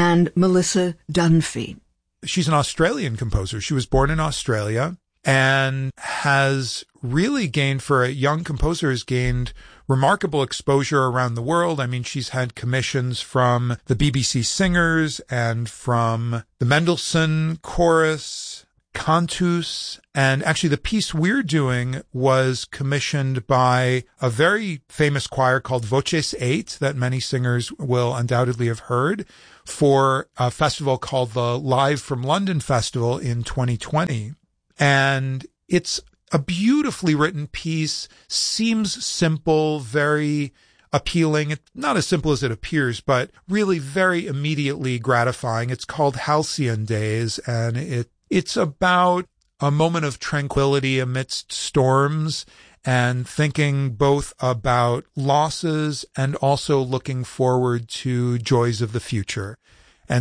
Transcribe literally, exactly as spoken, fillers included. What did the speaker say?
and Melissa Dunphy. She's an Australian composer. She was born in Australia and has really gained, for a young composer, has gained remarkable exposure around the world. I mean, she's had commissions from the B B C Singers and from the Mendelssohn Chorus, Cantus, and actually the piece we're doing was commissioned by a very famous choir called Voces eight that many singers will undoubtedly have heard, for a festival called the Live from London Festival in twenty twenty. And it's a beautifully written piece, seems simple, very appealing. It's not as simple as it appears, but really very immediately gratifying. It's called Halcyon Days, and it it's about a moment of tranquility amidst storms and thinking both about losses and also looking forward to joys of the future.